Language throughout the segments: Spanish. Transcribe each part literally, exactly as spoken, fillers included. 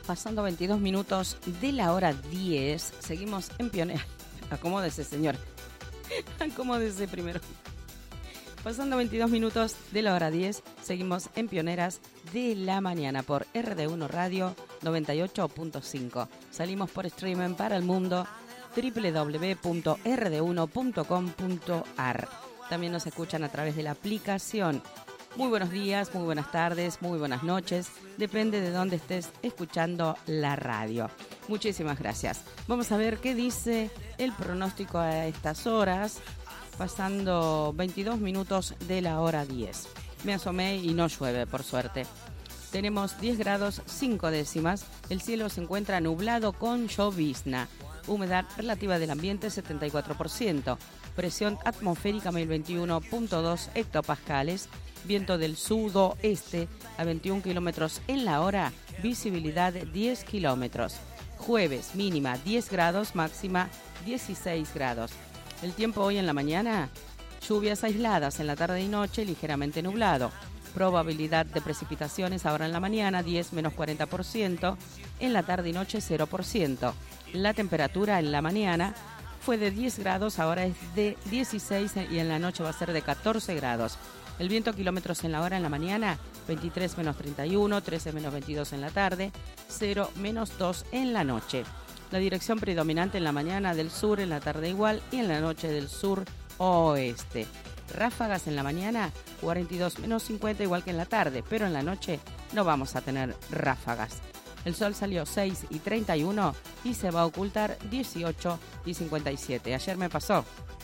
pasando veintidós minutos de la hora diez. Seguimos en Pioneras. Acomódese, señor. Acomódese primero. Pasando veintidós minutos de la hora diez, seguimos en Pioneras de la Mañana por R D uno Radio noventa y ocho punto cinco. Salimos por streaming para el mundo doble u doble u doble u punto r d uno punto com punto a r. También nos escuchan a través de la aplicación. Muy buenos días, muy buenas tardes, muy buenas noches. Depende de dónde estés escuchando la radio. Muchísimas gracias. Vamos a ver qué dice el pronóstico a estas horas. Pasando veintidós minutos de la hora diez. Me asomé y no llueve, por suerte. Tenemos diez grados cinco décimas. El cielo se encuentra nublado con llovizna. Humedad relativa del ambiente setenta y cuatro por ciento. Presión atmosférica mil veintiuno punto dos hectopascales. Viento del sudoeste a veintiún kilómetros en la hora. Visibilidad diez kilómetros. Jueves mínima diez grados, máxima dieciséis grados. El tiempo hoy en la mañana, lluvias aisladas en la tarde y noche, ligeramente nublado. Probabilidad de precipitaciones ahora en la mañana, diez menos cuarenta por ciento. En la tarde y noche, cero por ciento. La temperatura en la mañana fue de diez grados, ahora es de dieciséis y en la noche va a ser de catorce grados. El viento kilómetros en la hora en la mañana, veintitrés menos treinta y uno, trece menos veintidós en la tarde, cero menos dos en la noche. La dirección predominante en la mañana del sur, en la tarde igual y en la noche del sur oeste. Ráfagas en la mañana, cuarenta y dos menos cincuenta igual que en la tarde, pero en la noche no vamos a tener ráfagas. El sol salió seis y treinta y uno y se va a ocultar dieciocho y cincuenta y siete. Ayer me pasó.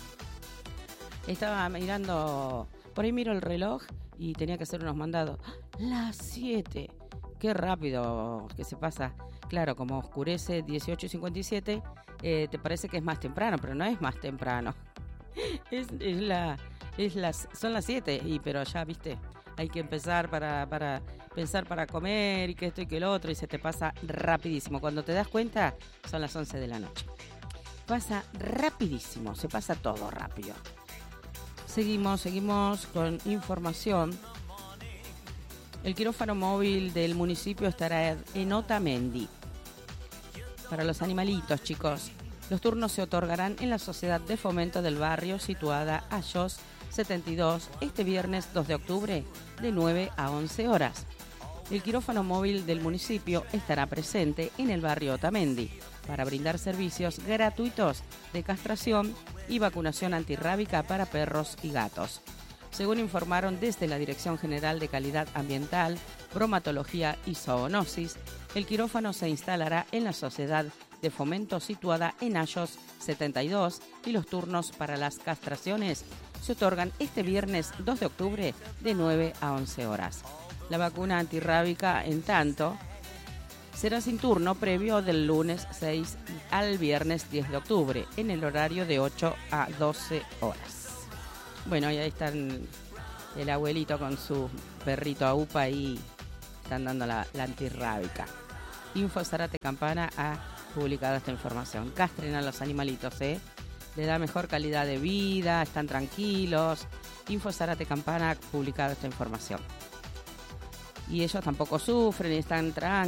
Estaba mirando, por ahí miro el reloj y tenía que hacer unos mandados. Las siete. Qué rápido que se pasa. Claro, como oscurece dieciocho y cincuenta y siete, eh, te parece que es más temprano, pero no es más temprano. Es, es la, es las, son las siete, y, pero ya, viste, hay que empezar para, para pensar para comer y que esto y que el otro, y se te pasa rapidísimo. Cuando te das cuenta, son las once de la noche. Pasa rapidísimo, se pasa todo rápido. Seguimos, seguimos con información. El quirófano móvil del municipio estará en Otamendi. Para los animalitos, chicos. Los turnos se otorgarán en la Sociedad de Fomento del Barrio, situada a Jos setenta y dos, este viernes dos de octubre, de nueve a once horas. El quirófano móvil del municipio estará presente en el barrio Otamendi para brindar servicios gratuitos de castración y vacunación antirrábica para perros y gatos. Según informaron desde la Dirección General de Calidad Ambiental, Bromatología y Zoonosis, el quirófano se instalará en la Sociedad de Fomento situada en Ayos setenta y dos y los turnos para las castraciones se otorgan este viernes dos de octubre de nueve a once horas. La vacuna antirrábica, en tanto, será sin turno previo del lunes seis al viernes diez de octubre en el horario de ocho a doce horas. Bueno, y ahí están el abuelito con su perrito AUPA y están dando la, la antirrábica. Info Zárate Campana ha publicado esta información. Castren a los animalitos, ¿eh? Le da mejor calidad de vida, están tranquilos. Info Zárate Campana ha publicado esta información. Y ellos tampoco sufren y están tranquilos.